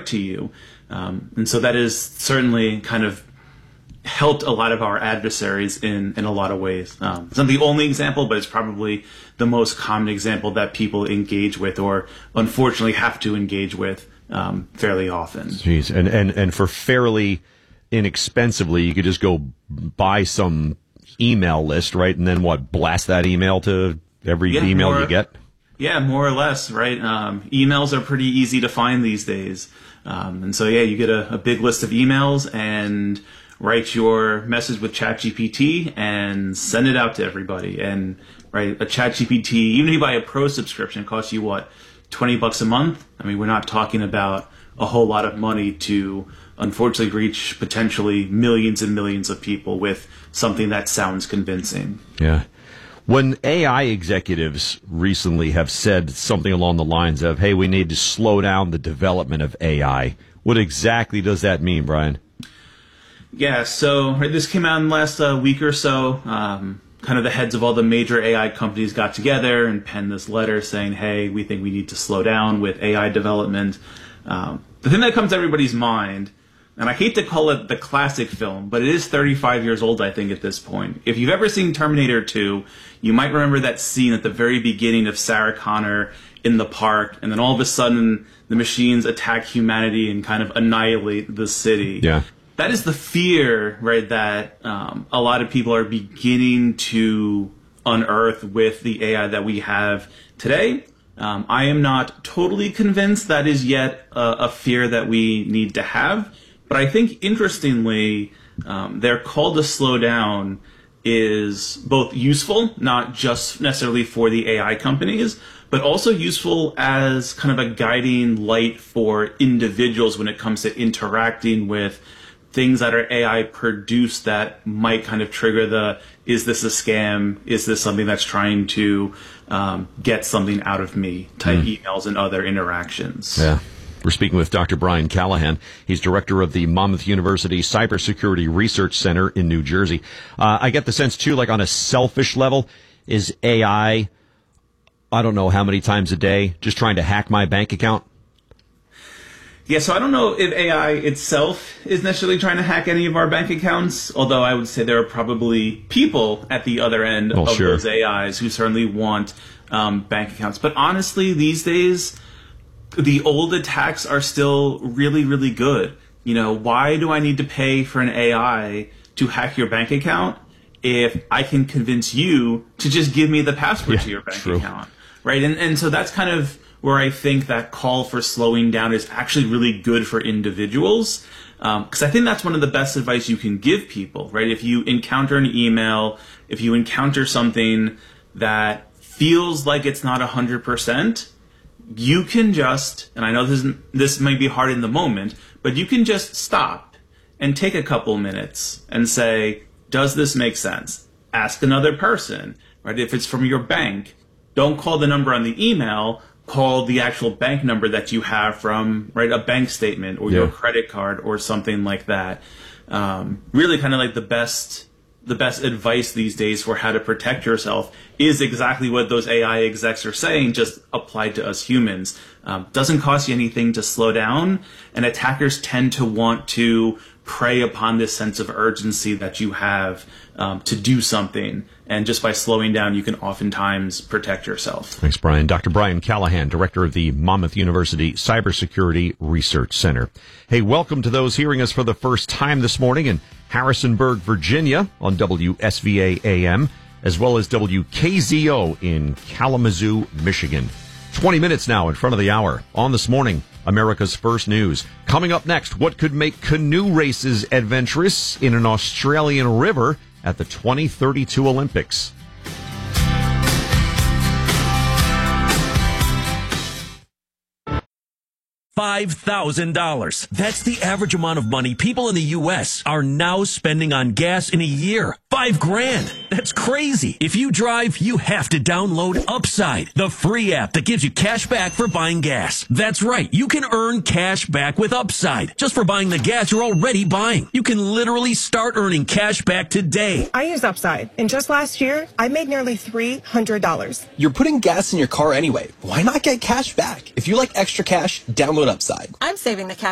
right to you. And so that is certainly kind of helped a lot of our adversaries in a lot of ways. It's not the only example, but it's probably the most common example that people engage with or unfortunately have to engage with fairly often. Jeez. And for fairly inexpensively, you could just go buy some email list, right? And then blast that email to every email you get? Yeah, more or less, right? Emails are pretty easy to find these days. And so, you get a big list of emails and write your message with ChatGPT and send it out to everybody. And a ChatGPT, even if you buy a pro subscription, it costs you $20 a month? I mean, we're not talking about a whole lot of money to unfortunately reach potentially millions and millions of people with something that sounds convincing. Yeah. When AI executives recently have said something along the lines of, hey, we need to slow down the development of AI, what exactly does that mean, Brian? Yeah, so this came out in the last week or so. Kind of the heads of all the major AI companies got together and penned this letter saying, hey, we think we need to slow down with AI development. The thing that comes to everybody's mind, and I hate to call it the classic film, but it is 35 years old, I think, at this point. If you've ever seen Terminator 2, you might remember that scene at the very beginning of Sarah Connor in the park, and then all of a sudden the machines attack humanity and kind of annihilate the city. Yeah. That is the fear, right, that a lot of people are beginning to unearth with the AI that we have today. I am not totally convinced that is yet a fear that we need to have. But I think, interestingly, their call to slow down is both useful, not just necessarily for the AI companies, but also useful as kind of a guiding light for individuals when it comes to interacting with things that are AI produced that might kind of trigger is this a scam? Is this something that's trying to get something out of me type emails and other interactions. Yeah. We're speaking with Dr. Brian Callahan. He's director of the Monmouth University Cybersecurity Research Center in New Jersey. I get the sense, too, like on a selfish level, is AI, I don't know how many times a day, just trying to hack my bank account? Yeah, so I don't know if AI itself is necessarily trying to hack any of our bank accounts, although I would say there are probably people at the other end of those AIs who certainly want bank accounts. But honestly, these days, the old attacks are still really, really good. Why do I need to pay for an AI to hack your bank account if I can convince you to just give me the password to your bank account? Right? And so that's kind of where I think that call for slowing down is actually really good for individuals. Because I think that's one of the best advice you can give people, right? If you encounter an email, if you encounter something that feels like it's not 100%, you can just, and I know this might be hard in the moment, but you can just stop and take a couple minutes and say, does this make sense? Ask another person, right? If it's from your bank, don't call the number on the email, call the actual bank number that you have from, right, a bank statement or your credit card or something like that. Really kind of like the best advice these days for how to protect yourself is exactly what those AI execs are saying, just applied to us humans. Doesn't cost you anything to slow down, and attackers tend to want to prey upon this sense of urgency that you have to do something. And just by slowing down, you can oftentimes protect yourself. Thanks, Brian. Dr. Brian Callahan, director of the Monmouth University Cybersecurity Research Center. Hey, welcome to those hearing us for the first time this morning in Harrisonburg, Virginia on WSVA AM, as well as WKZO in Kalamazoo, Michigan. 20 minutes now in front of the hour. On this morning, America's First News. Coming up next, what could make canoe races adventurous in an Australian river at the 2032 Olympics? $5,000. That's the average amount of money people in the U.S. are now spending on gas in a year. $5,000. That's crazy. If you drive, you have to download Upside, the free app that gives you cash back for buying gas. That's right. You can earn cash back with Upside just for buying the gas you're already buying. You can literally start earning cash back today. I use Upside, and just last year, I made nearly $300. You're putting gas in your car anyway. Why not get cash back? If you like extra cash, download Upside. I'm saving the cash